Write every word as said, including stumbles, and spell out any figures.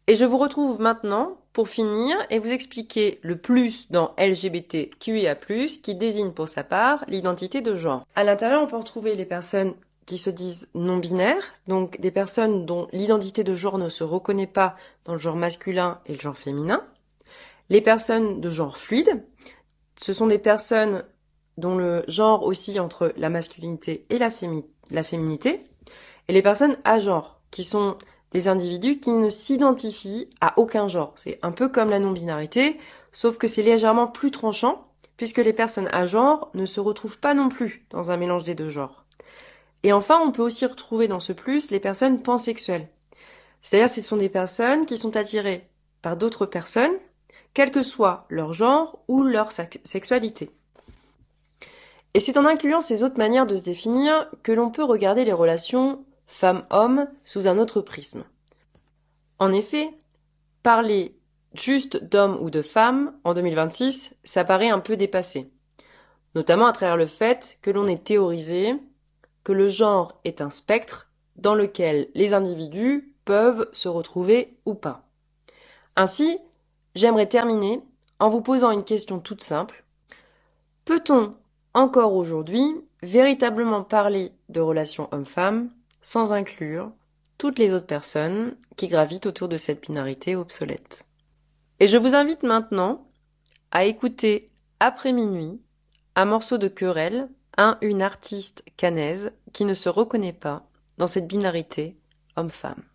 Et je vous retrouve maintenant pour finir et vous expliquer le plus dans L G B T Q I A plus, qui désigne pour sa part l'identité de genre. À l'intérieur, on peut retrouver les personnes qui se disent non-binaires, donc des personnes dont l'identité de genre ne se reconnaît pas dans le genre masculin et le genre féminin. Les personnes de genre fluide, ce sont des personnes dont le genre oscille entre la masculinité et la, fémi- la féminité. Et les personnes agenres, qui sont des individus qui ne s'identifient à aucun genre. C'est un peu comme la non-binarité, sauf que c'est légèrement plus tranchant, puisque les personnes agenres ne se retrouvent pas non plus dans un mélange des deux genres. Et enfin, on peut aussi retrouver dans ce plus les personnes pansexuelles. C'est-à-dire, ce sont des personnes qui sont attirées par d'autres personnes, quel que soit leur genre ou leur sexualité. Et c'est en incluant ces autres manières de se définir que l'on peut regarder les relations femme-homme sous un autre prisme. En effet, parler juste d'homme ou de femme en deux mille vingt-six, ça paraît un peu dépassé. Notamment à travers le fait que l'on ait théorisé que le genre est un spectre dans lequel les individus peuvent se retrouver ou pas. Ainsi, j'aimerais terminer en vous posant une question toute simple. Peut-on encore aujourd'hui véritablement parler de relations homme-femme sans inclure toutes les autres personnes qui gravitent autour de cette binarité obsolète? Et je vous invite maintenant à écouter Après minuit, un morceau de Querelle, un une artiste cannaise qui ne se reconnaît pas dans cette binarité homme-femme.